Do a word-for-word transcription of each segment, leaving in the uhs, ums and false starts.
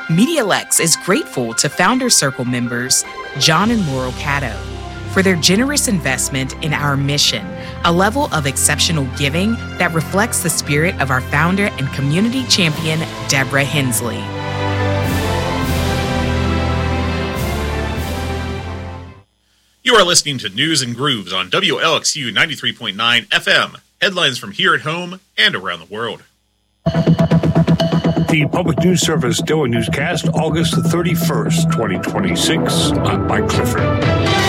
MediaLex is grateful to Founder Circle members John and Laurel Caddo for their generous investment in our mission, a level of exceptional giving that reflects the spirit of our founder and community champion, Deborah Hensley. You are listening to News and Grooves on W L X U ninety-three point nine F M. Headlines from here at home and around the world. The Public News Service Daily Newscast, August the thirty-first, twenty twenty-six. I'm Mike Clifford.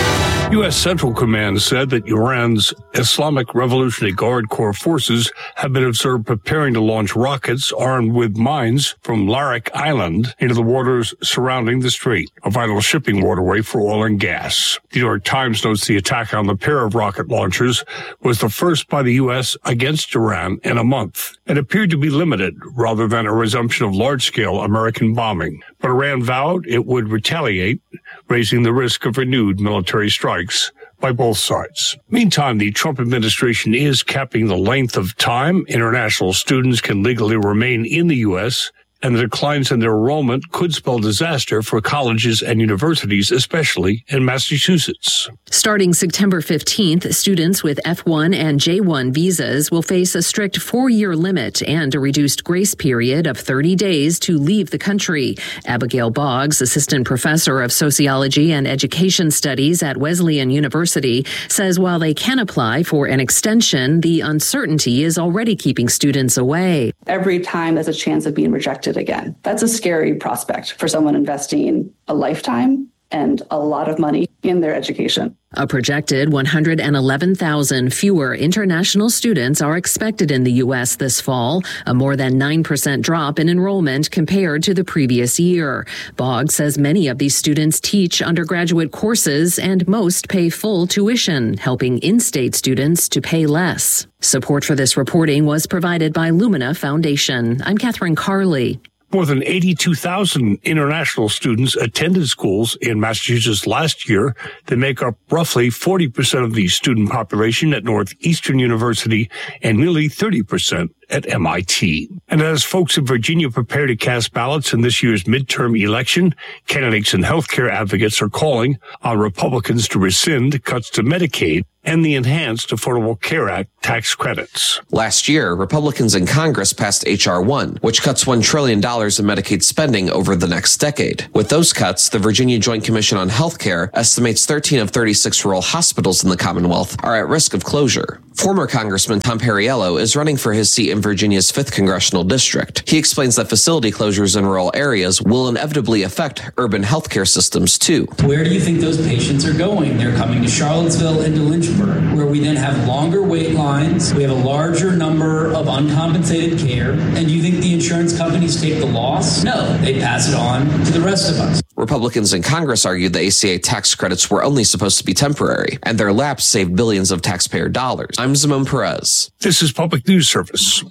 U S. Central Command said that Iran's Islamic Revolutionary Guard Corps forces have been observed preparing to launch rockets armed with mines from Larak Island into the waters surrounding the strait, a vital shipping waterway for oil and gas. The New York Times notes the attack on the pair of rocket launchers was the first by the U S against Iran in a month and appeared to be limited rather than a resumption of large-scale American bombing. But Iran vowed it would retaliate, raising the risk of renewed military strikes by both sides. Meantime, the Trump administration is capping the length of time international students can legally remain in the U S, and the declines in their enrollment could spell disaster for colleges and universities, especially in Massachusetts. Starting September fifteenth, students with F one and J one visas will face a strict four-year limit and a reduced grace period of thirty days to leave the country. Abigail Boggs, assistant professor of sociology and education studies at Wesleyan University, says while they can apply for an extension, the uncertainty is already keeping students away. Every time there's a chance of being rejected again. That's a scary prospect for someone investing a lifetime and a lot of money in their education. A projected one hundred eleven thousand fewer international students are expected in the U S this fall, a more than nine percent drop in enrollment compared to the previous year. Boggs says many of these students teach undergraduate courses and most pay full tuition, helping in-state students to pay less. Support for this reporting was provided by Lumina Foundation. I'm Catherine Carley. More than eighty-two thousand international students attended schools in Massachusetts last year. They make up roughly forty percent of the student population at Northeastern University and nearly thirty percent at M I T. And as folks in Virginia prepare to cast ballots in this year's midterm election, candidates and healthcare advocates are calling on Republicans to rescind cuts to Medicaid and the Enhanced Affordable Care Act tax credits. Last year, Republicans in Congress passed H R one, which cuts one trillion dollars in Medicaid spending over the next decade. With those cuts, the Virginia Joint Commission on Healthcare estimates thirteen of thirty-six rural hospitals in the Commonwealth are at risk of closure. Former Congressman Tom Perriello is running for his seat in Virginia's fifth Congressional District. He explains that facility closures in rural areas will inevitably affect urban healthcare systems, too. Where do you think those patients are going? They're coming to Charlottesville and to Lynchburg, where we then have longer wait lines. We have a larger number of uncompensated care. And do you think the insurance companies take the loss? No, they pass it on to the rest of us. Republicans in Congress argued the A C A tax credits were only supposed to be temporary, and their lapse saved billions of taxpayer dollars. I'm Simone Perez. This is Public News Service.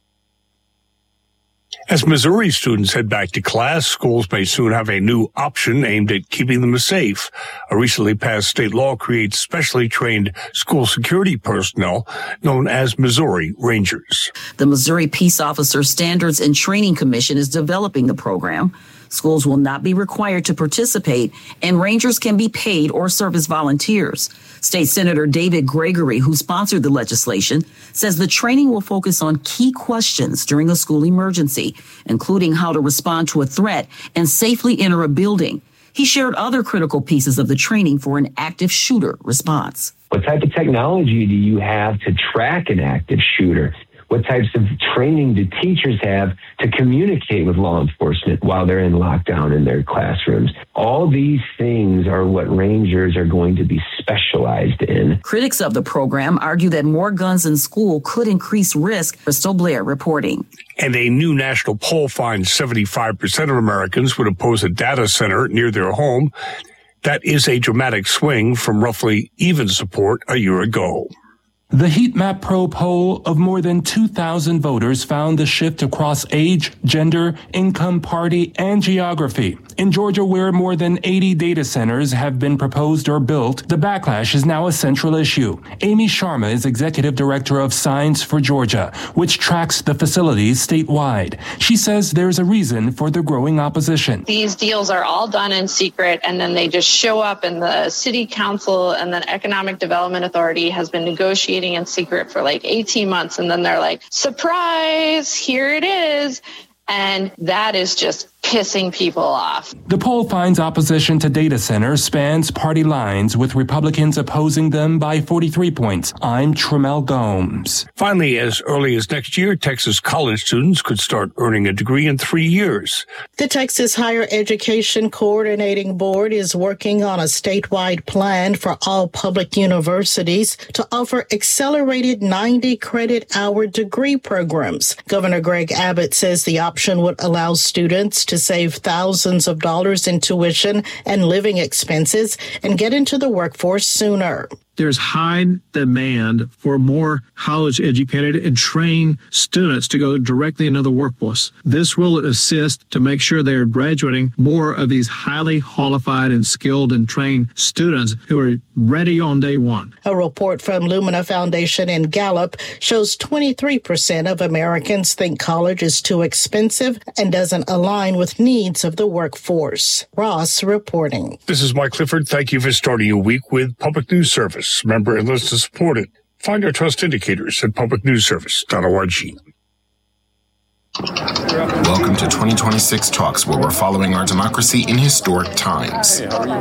As Missouri students head back to class, schools may soon have a new option aimed at keeping them safe. A recently passed state law creates specially trained school security personnel known as Missouri Rangers. The Missouri Peace Officer Standards and Training Commission is developing the program. Schools will not be required to participate, and Rangers can be paid or serve as volunteers. State Senator David Gregory, who sponsored the legislation, says the training will focus on key questions during a school emergency, including how to respond to a threat and safely enter a building. He shared other critical pieces of the training for an active shooter response. What type of technology do you have to track an active shooter? What types of training do teachers have to communicate with law enforcement while they're in lockdown in their classrooms? All these things are what Rangers are going to be specialized in. Critics of the program argue that more guns in school could increase risk. Crystal Blair reporting. And a new national poll finds seventy-five percent of Americans would oppose a data center near their home. That is a dramatic swing from roughly even support a year ago. The Heat Map Pro poll of more than two thousand voters found the shift across age, gender, income, party, and geography. In Georgia, where more than eighty data centers have been proposed or built, the backlash is now a central issue. Amy Sharma is executive director of Signs for Georgia, which tracks the facilities statewide. She says there's a reason for the growing opposition. These deals are all done in secret, and then they just show up, and the city council and then Economic Development Authority has been negotiating in secret for like eighteen months, and then they're like, surprise, here it is. And that is just pissing people off. The poll finds opposition to data centers spans party lines, with Republicans opposing them by forty-three points. I'm Tremel Gomes. Finally, as early as next year, Texas college students could start earning a degree in three years. The Texas Higher Education Coordinating Board is working on a statewide plan for all public universities to offer accelerated ninety credit hour degree programs. Governor Greg Abbott says the option would allow students to save thousands of dollars in tuition and living expenses and get into the workforce sooner. There's high demand for more college-educated and trained students to go directly into the workforce. This will assist to make sure they're graduating more of these highly qualified and skilled and trained students who are ready on day one. A report from Lumina Foundation and Gallup shows twenty-three percent of Americans think college is too expensive and doesn't align with needs of the workforce. Ross reporting. This is Mike Clifford. Thank you for starting your week with Public News Service. Member and list to support it. Find our trust indicators at public news service dot org. Welcome to twenty twenty-six Talks, where we're following our democracy in historic times.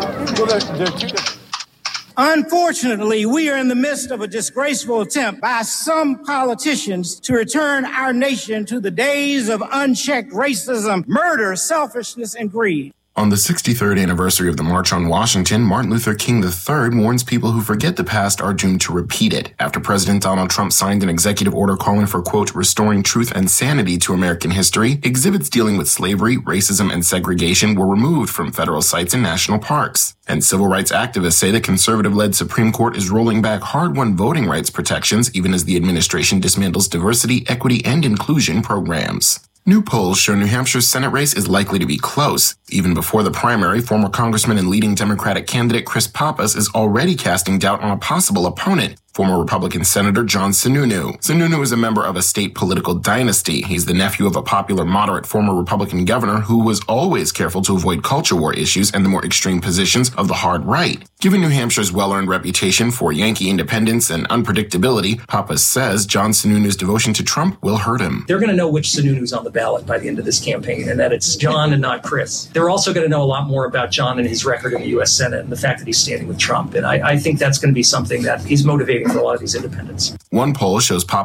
Unfortunately, we are in the midst of a disgraceful attempt by some politicians to return our nation to the days of unchecked racism, murder, selfishness, and greed. On the sixty-third anniversary of the March on Washington, Martin Luther King the third warns people who forget the past are doomed to repeat it, after President Donald Trump signed an executive order calling for, quote, restoring truth and sanity to American history. Exhibits dealing with slavery, racism, and segregation were removed from federal sites and national parks. And civil rights activists say the conservative-led Supreme Court is rolling back hard-won voting rights protections, even as the administration dismantles diversity, equity, and inclusion programs. New polls show New Hampshire's Senate race is likely to be close. Even before the primary, former Congressman and leading Democratic candidate Chris Pappas is already casting doubt on a possible opponent, former Republican Senator John Sununu. Sununu is a member of a state political dynasty. He's the nephew of a popular moderate former Republican governor who was always careful to avoid culture war issues and the more extreme positions of the hard right. Given New Hampshire's well-earned reputation for Yankee independence and unpredictability, Pappas says John Sununu's devotion to Trump will hurt him. They're going to know which Sununu's on the ballot by the end of this campaign, and that it's John and not Chris. They're also going to know a lot more about John and his record in the U S Senate and the fact that he's standing with Trump. And I, I think that's going to be something that he's motivating for a lot of these independents. One poll shows Pappas